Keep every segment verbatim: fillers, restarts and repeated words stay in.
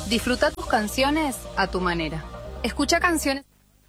Disfruta tus canciones a tu manera. Escucha canciones.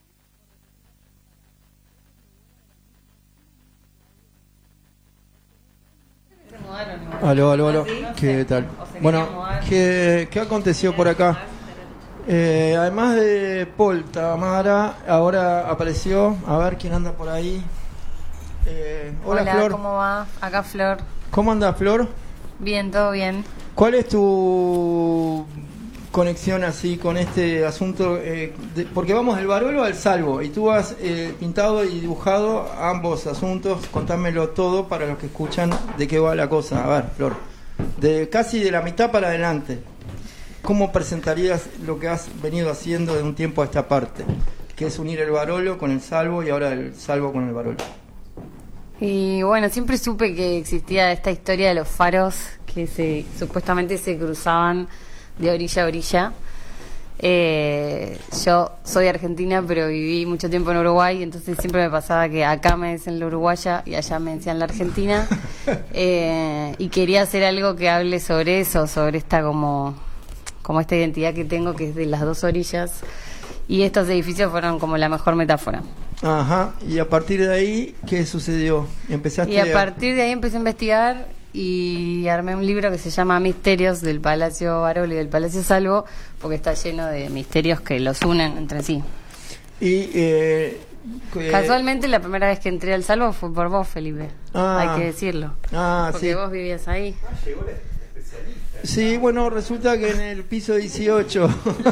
Aló, aló, aló. ¿Qué tal? Bueno, ¿qué, qué aconteció por acá? Eh, además de Paul Tamara, ahora apareció, a ver quién anda por ahí. Eh, hola, hola, Flor. ¿cómo va? Acá Flor. ¿Cómo anda, Flor? Bien, todo bien. ¿Cuál es tu conexión así con este asunto? Eh, de, porque vamos del Barolo al Salvo y tú has eh, pintado y dibujado ambos asuntos. Contámelo todo para los que escuchan de qué va la cosa. A ver, Flor, de casi de la mitad para adelante, ¿cómo presentarías lo que has venido haciendo de un tiempo a esta parte? Que es unir el Barolo con el Salvo y ahora el Salvo con el Barolo. Y bueno, siempre supe que existía esta historia de los faros que se supuestamente se cruzaban de orilla a orilla. Eh, yo soy argentina, pero viví mucho tiempo en Uruguay, entonces siempre me pasaba que acá me decían la uruguaya y allá me decían la argentina. eh, y quería hacer algo que hable sobre eso, sobre esta como, como esta identidad que tengo, que es de las dos orillas. Y estos edificios fueron como la mejor metáfora. Ajá, y a partir de ahí, ¿qué sucedió? Empezaste Y a partir de ahí empecé a investigar y armé un libro que se llama Misterios del Palacio Barolo y del Palacio Salvo, porque está lleno de misterios que los unen entre sí. Y eh, casualmente la primera vez que entré al Salvo fue por vos, Felipe. Ah, hay que decirlo. Ah, porque sí. vos vivías ahí. Sí, bueno, resulta que en el piso dieciocho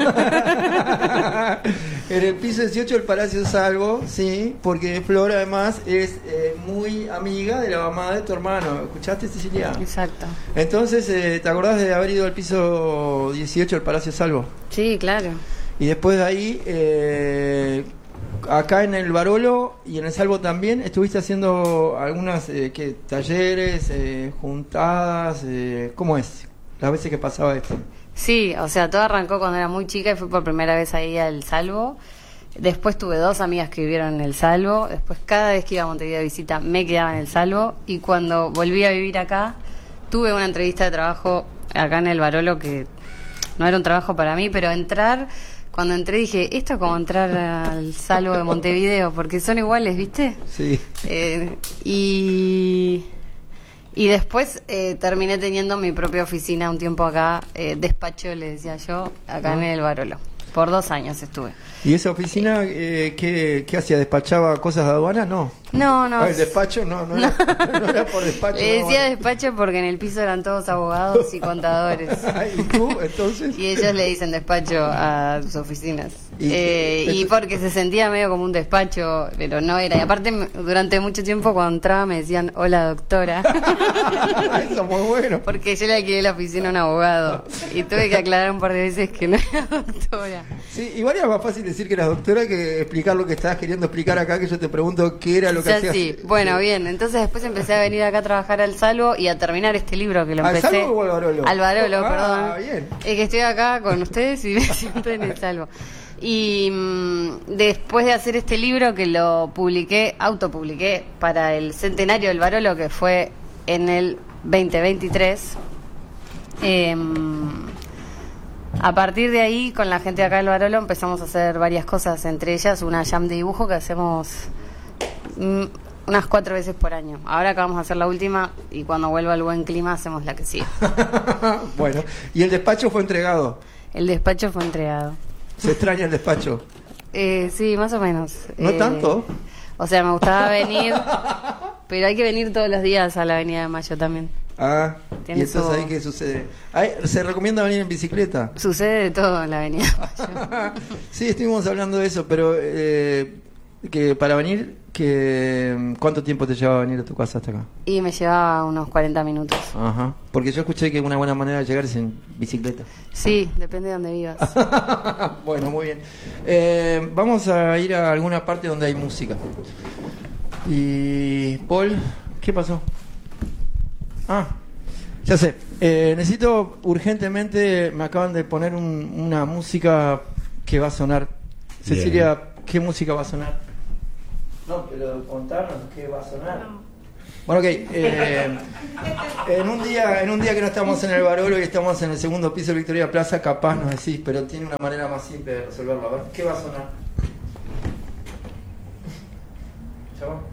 en el piso dieciocho del Palacio Salvo, sí, porque Flor además es eh, muy amiga de la mamá de tu hermano. ¿Escuchaste, Cecilia? Exacto. Entonces, eh, ¿te acordás de haber ido al piso dieciocho del Palacio Salvo? Sí, claro. Y después de ahí, eh, acá en el Barolo y en el Salvo también, estuviste haciendo algunas eh, ¿qué? talleres, eh, juntadas, eh, ¿cómo es? Las veces que pasaba esto. Sí, o sea, todo arrancó cuando era muy chica y fui por primera vez ahí al Salvo. Después tuve dos amigas que vivieron en el Salvo. Después cada vez que iba a Montevideo de visita me quedaba en el Salvo. Y cuando volví a vivir acá, tuve una entrevista de trabajo acá en el Barolo que no era un trabajo para mí, pero entrar, cuando entré dije, esto es como entrar al Salvo de Montevideo, porque son iguales, ¿viste? Sí. Eh, y... Y después eh, terminé teniendo mi propia oficina un tiempo acá, eh, despacho, le decía yo, acá en el Barolo. Por dos años estuve. ¿Y esa oficina eh, qué, qué hacía? ¿Despachaba cosas de aduana? No. No, no. Ah, ¿el despacho? No, no, no. Era, no era por despacho. Le decía no, despacho porque en el piso eran todos abogados y contadores. ¿Y tú, entonces? Y ellos le dicen despacho a sus oficinas. ¿Y, eh, y porque se sentía medio como un despacho, pero no era. Y aparte, durante mucho tiempo cuando entraba me decían, hola doctora. Eso es muy bueno. Porque yo le alquilé la oficina a un abogado. Y tuve que aclarar un par de veces que no era doctora. Sí, igual era más fácil decir que eras doctora que explicar lo que estabas queriendo explicar acá, que yo te pregunto qué era lo que ya hacías. Sí, bueno, sí. Bien. Entonces después empecé a venir acá a trabajar al Salvo y a terminar este libro que lo empecé. ¿Al Salvo o al Barolo? Al Barolo, oh, perdón. Ah, bien. Es que estoy acá con ustedes y me siento en el Salvo. Y mmm, después de hacer este libro que lo publiqué, autopubliqué para el centenario del Barolo, que fue en el veinte veintitrés, eh, a partir de ahí, con la gente de acá del Barolo empezamos a hacer varias cosas, entre ellas una jam de dibujo que hacemos mm, unas cuatro veces por año. Ahora acabamos de hacer la última y cuando vuelva el buen clima hacemos la que sigue. Bueno, ¿y el despacho fue entregado? El despacho fue entregado. ¿Se extraña el despacho? Eh, sí, más o menos. ¿No eh, tanto? O sea, me gustaba venir, pero hay que venir todos los días a la Avenida de Mayo también. Ah, ¿y entonces su... ahí qué sucede? Ahí, ¿se recomienda venir en bicicleta? Sucede de todo en la Avenida de Mayo. Sí, estuvimos hablando de eso, pero eh, que para venir, que ¿cuánto tiempo te llevaba a venir a tu casa hasta acá? Y me llevaba unos cuarenta minutos. Ajá, porque yo escuché que una buena manera de llegar es en bicicleta. Sí, depende de dónde vivas. Bueno, muy bien. Eh, vamos a ir a alguna parte donde hay música. Y Paul, ¿qué pasó? Ah, ya sé. Eh, necesito urgentemente, me acaban de poner un, una música que va a sonar. Bien. Cecilia, ¿qué música va a sonar? No, pero contarnos qué va a sonar. Bueno, ok. Eh, en un día en un día que no estamos en el Barolo y estamos en el segundo piso de Victoria Plaza, capaz nos decís, pero tiene una manera más simple de resolverlo. A ver, ¿qué va a sonar? ¿Ya va?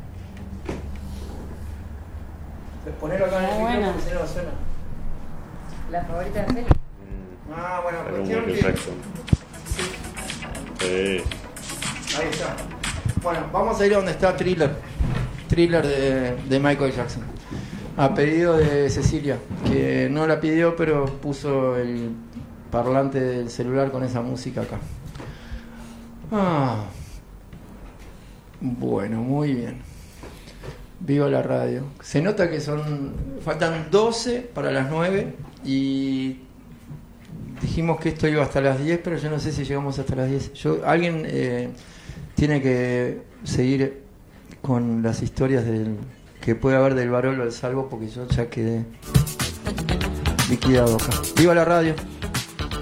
Ponelo acá en el micrófono, porque si no no suena. ¿La favorita de Feli? Ah, bueno, Algo cuestión Michael que... Jackson. Sí. Ahí está. Bueno, vamos a ir a donde está Thriller. Thriller de, de Michael Jackson. A pedido de Cecilia, que no la pidió, pero puso el parlante del celular con esa música acá. Ah. Bueno, muy bien. Viva la radio. Se nota que son... Faltan doce para las nueve y... Dijimos que esto iba hasta las diez, pero yo no sé si llegamos hasta las diez. Yo, alguien eh, tiene que seguir con las historias del que puede haber del Barolo al Salvo, porque yo ya quedé liquidado acá. ¡Viva la radio!